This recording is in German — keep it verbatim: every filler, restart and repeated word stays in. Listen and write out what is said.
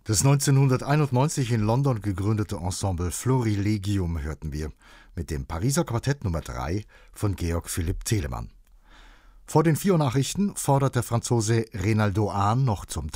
Das neunzehnhunderteinundneunzig in London gegründete Ensemble Florilegium hörten wir mit dem Pariser Quartett Nummer drei von Georg Philipp Telemann. Vor den vier Uhr Nachrichten fordert der Franzose Reynaldo Ahn noch zum